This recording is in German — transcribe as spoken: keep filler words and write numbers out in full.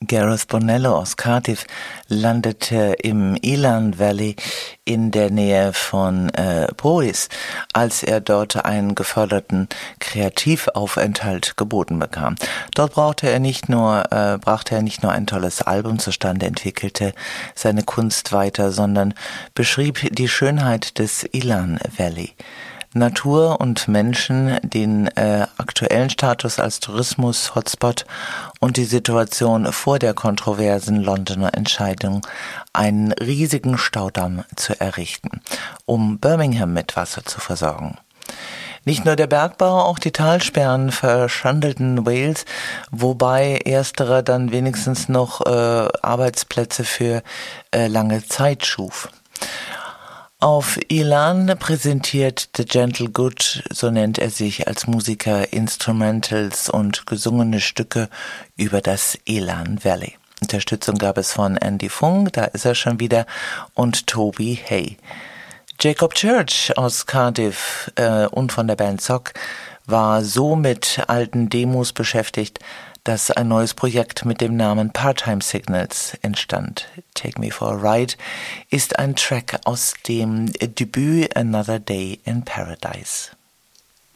Gareth Bonello aus Cardiff landete im Elan Valley in der Nähe von äh, Powys, als er dort einen geförderten Kreativaufenthalt geboten bekam. Dort brauchte er nicht nur, äh, brachte er nicht nur ein tolles Album zustande, entwickelte seine Kunst weiter, sondern beschrieb die Schönheit des Elan Valley. Natur und Menschen, den äh, aktuellen Status als Tourismus-Hotspot und die Situation vor der kontroversen Londoner Entscheidung, einen riesigen Staudamm zu errichten, um Birmingham mit Wasser zu versorgen. Nicht nur der Bergbau, auch die Talsperren verschandelten Wales, wobei erstere dann wenigstens noch äh, Arbeitsplätze für äh, lange Zeit schuf. Auf Elan präsentiert The Gentle Good, so nennt er sich, als Musiker Instrumentals und gesungene Stücke über das Elan Valley. Unterstützung gab es von Andy Funk, da ist er schon wieder, und Toby Hay. Jacob Church aus Cardiff äh, und von der Band Sock war so mit alten Demos beschäftigt, dass ein neues Projekt mit dem Namen Part-Time Signals entstand. Take Me for a Ride ist ein Track aus dem Debüt Another Day in Paradise.